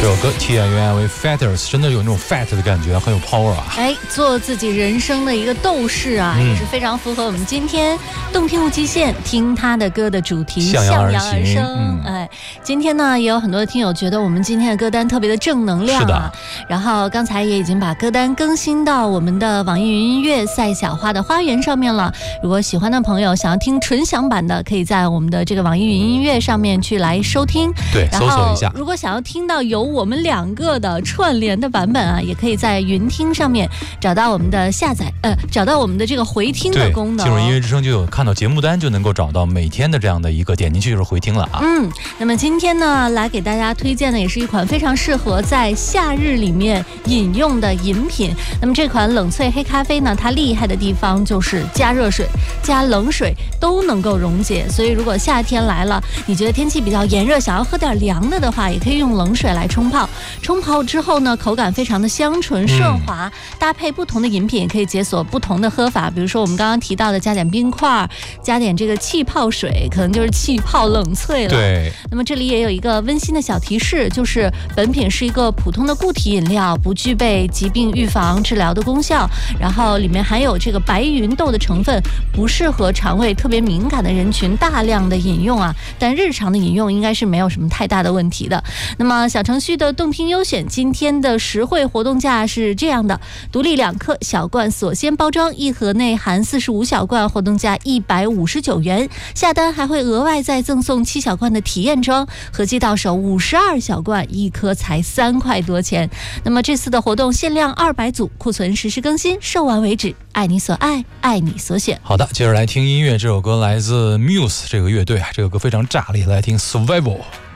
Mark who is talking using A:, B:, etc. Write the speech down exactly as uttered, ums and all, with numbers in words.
A: 这首歌 T I U N 为 Fatters， 真的有那种 fat 的感觉，很有 power 啊！
B: 哎，做自己人生的一个斗士啊，嗯、也是非常符合我们今天动听无极限听他的歌的主题，
A: 向阳而
B: 而生。嗯、哎，今天呢也有很多的听友觉得我们今天的歌单特别的正能量啊。
A: 是的。
B: 然后刚才也已经把歌单更新到我们的网易云音乐赛小花的花园上面了。如果喜欢的朋友想要听纯享版的，可以在我们的这个网易云音乐上面去来收听。
A: 对，搜索一下。
B: 如果想要听到有我们两个的串联的版本啊，也可以在云听上面找到我们的下载，呃，找到我们的这个回听的功能。
A: 进入音乐之声就有看到节目单，就能够找到每天的这样的一个，点进去就是回听了啊。
B: 嗯，那么今天呢，来给大家推荐的也是一款非常适合在夏日里面饮用的饮品。那么这款冷萃黑咖啡呢，它厉害的地方就是加热水、加冷水都能够溶解，所以如果夏天来了，你觉得天气比较炎热，想要喝点凉的的话，也可以用冷水来冲泡。冲泡之后呢，口感非常的香醇顺滑，嗯、搭配不同的饮品，可以解锁不同的喝法。比如说我们刚刚提到的，加点冰块，加点这个气泡水，可能就是气泡冷萃了。
A: 对。
B: 那么这里也有一个温馨的小提示，就是本品是一个普通的固体饮料，不具备疾病预防治疗的功效，然后里面含有这个白芸豆的成分，不适合肠胃特别敏感的人群大量的饮用啊。但日常的饮用应该是没有什么太大的问题的。那么小程序的动听优选今天的实惠活动价是这样的：独立两克小罐锁鲜包装，一盒内含四十五小罐，活动价一百五十九元。下单还会额外再赠送七小罐的体验装，合计到手五十二小罐，一颗才三块多钱。那么这次的活动限量二百组，库存实时更新，售完为止。爱你所爱，爱你所选。
A: 好的，接着来听音乐，这首歌来自 Muse 这个乐队啊，这个歌非常炸裂，来听 Survival。